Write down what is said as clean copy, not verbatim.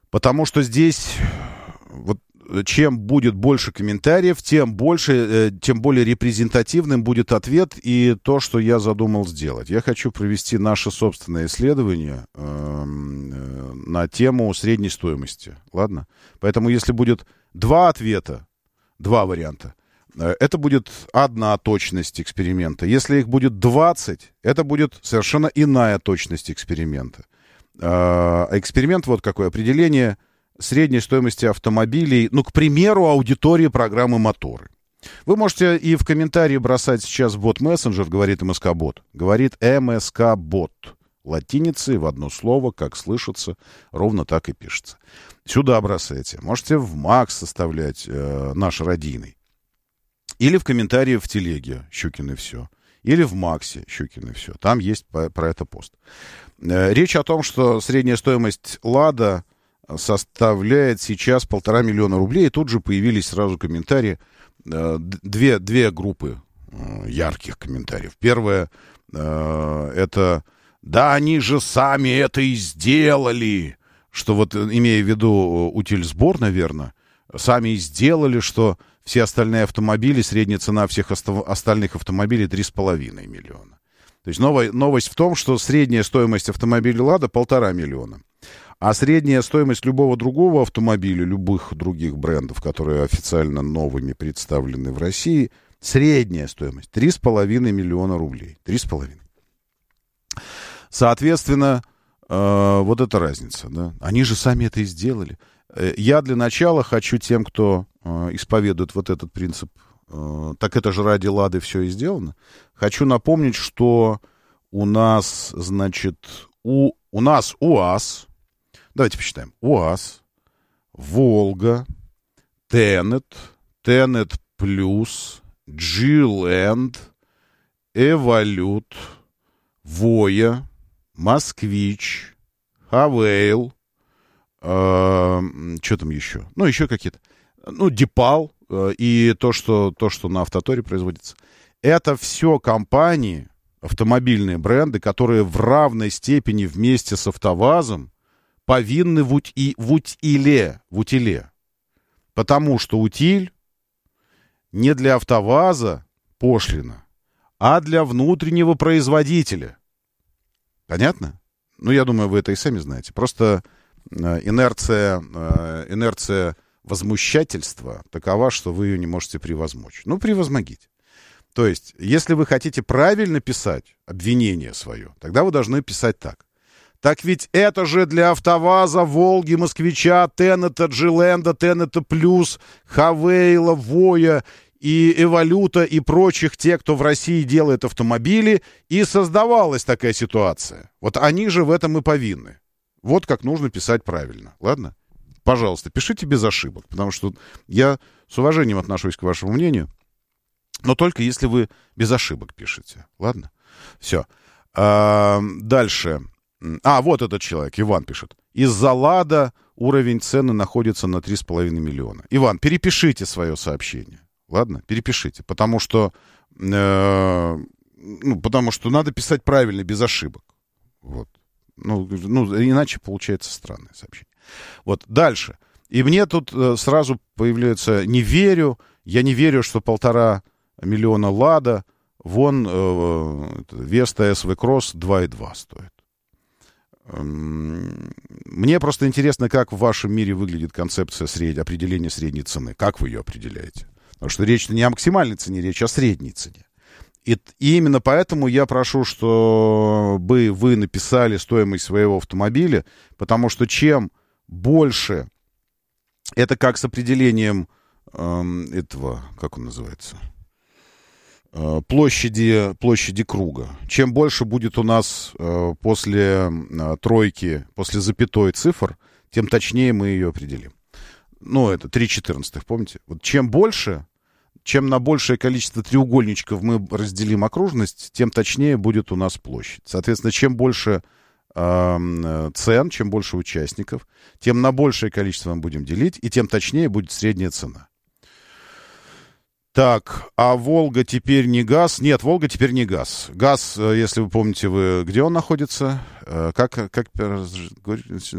Потому что здесь вот чем будет больше комментариев, тем более репрезентативным будет ответ и то, что я задумал сделать. Я хочу провести наше собственное исследование на тему средней стоимости. Ладно? Поэтому если будет два ответа, два варианта, это будет одна точность эксперимента. Если их будет 20, это будет совершенно иная точность эксперимента. Эксперимент вот какое определение средней стоимости автомобилей, ну, к примеру, аудитории программы «Моторы». Вы можете и в комментарии бросать сейчас в бот-мессенджер, говорит МСК-бот. Говорит МСК-бот. Латиницей в одно слово, как слышится, ровно так и пишется. Сюда бросайте. Можете в Макс составлять наш радийный. Или в комментарии в телеге «Щукин и все». Или в Максе «Щукин и все». Там есть про это пост. Речь о том, что средняя стоимость «Лада» составляет сейчас 1,5 миллиона рублей. И тут же появились сразу комментарии. Две группы ярких комментариев. Первое, это «Да они же сами это и сделали». Что вот, имея в виду утильсбор, наверное, сами и сделали, что все остальные автомобили, средняя цена всех остальных автомобилей 3,5 миллиона. То есть новость в том, что средняя стоимость автомобиля «Лада» 1,5 миллиона. А средняя стоимость любого другого автомобиля, любых других брендов, которые официально новыми представлены в России, средняя стоимость 3,5 миллиона рублей. 3,5. Соответственно, вот эта разница. Да? Они же сами это и сделали. Я для начала хочу тем, кто исповедует вот этот принцип, так это же ради «Лады» все и сделано. Хочу напомнить, что у нас, значит, у нас УАЗ, давайте посчитаем, УАЗ, Волга, Тенет, Тенет Плюс, G-Land, Эволют, Воя, Москвич, Хавейл, что там еще? Ну, еще какие-то. Ну, Дипал и то, что на Автоторе производится. Это все компании, автомобильные бренды, которые в равной степени вместе с АвтоВАЗом повинны в утиле. Потому что утиль не для АвтоВАЗа пошлина, а для внутреннего производителя. Понятно? Ну, я думаю, вы это и сами знаете. Просто инерция возмущательства такова, что вы ее не можете превозмочь. Ну, превозмогите. То есть, если вы хотите правильно писать обвинение свое, тогда вы должны писать так. Так ведь это же для АвтоВАЗа, Волги, Москвича, Тенета, G-Land, Тенета Плюс, Хавейла, Воя и Эволюта и прочих, те, кто в России делает автомобили, и создавалась такая ситуация. Вот они же в этом и повинны. Вот как нужно писать правильно. Ладно? Пожалуйста, пишите без ошибок, потому что я с уважением отношусь к вашему мнению, но только если вы без ошибок пишете. Ладно? Все. Дальше. Вот этот человек, Иван пишет. Из-за «Лада» уровень цены находится на 3,5 миллиона. Иван, перепишите свое сообщение. Ладно? Перепишите. Потому что надо писать правильно, без ошибок. Вот. Ну, иначе получается странное сообщение. Вот, дальше. И мне тут сразу появляется «не верю». Я не верю, что 1,5 миллиона «Лада». Вон Веста СВ Кросс 2,2 стоит. Мне просто интересно, как в вашем мире выглядит концепция определения средней цены. Как вы ее определяете? Потому что речь не о максимальной цене, речь о средней цене. И именно поэтому я прошу, чтобы вы написали стоимость своего автомобиля, потому что чем больше, это как с определением этого, как он называется, площади круга. Чем больше будет у нас после тройки, после запятой цифр, тем точнее мы ее определим. Ну, это 3/14, помните? Вот чем больше, чем на большее количество треугольничков мы разделим окружность, тем точнее будет у нас площадь. Соответственно, чем больше цен, чем больше участников, тем на большее количество мы будем делить, и тем точнее будет средняя цена. Так, а Волга теперь не газ? Нет, Волга теперь не газ. Газ, если вы помните, где он находится? Как